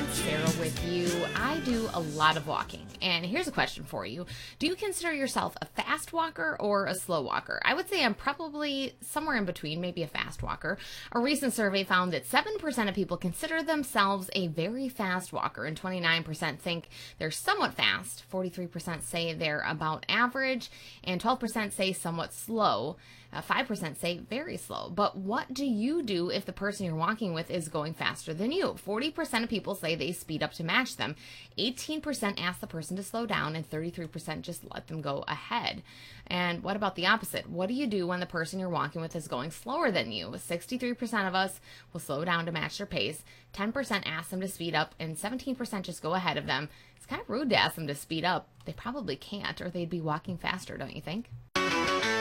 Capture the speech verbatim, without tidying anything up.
Sarah with you. I do a lot of walking, and here's a question for you. Do you consider yourself a fast walker or a slow walker? I would say I'm probably somewhere in between, maybe a fast walker. A recent survey found that seven percent of people consider themselves a very fast walker, and twenty-nine percent think they're somewhat fast, forty-three percent say they're about average, and twelve percent say somewhat slow. Uh, five percent say very slow. But what do you do if the person you're walking with is going faster than you? forty percent of people say they speed up to match them. eighteen percent ask the person to slow down, and thirty-three percent just let them go ahead. And what about the opposite? What do you do when the person you're walking with is going slower than you? sixty-three percent of us will slow down to match their pace. ten percent ask them to speed up, and seventeen percent just go ahead of them. It's kind of rude to ask them to speed up. They probably can't, or they'd be walking faster, don't you think?